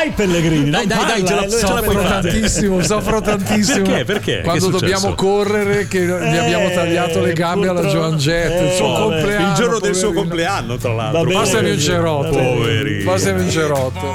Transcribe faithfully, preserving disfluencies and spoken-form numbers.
dai Pellegrini, dai dai dai, ce la, ce la puoi fare. Tantissimo, soffro tantissimo. Perché? Perché? Quando dobbiamo correre che gli abbiamo tagliato le gambe alla Joan Jett, il suo compleanno, il giorno del suo poverino. compleanno, tra l'altro. Passami un cerotto. Poverino. Passami un cerotto.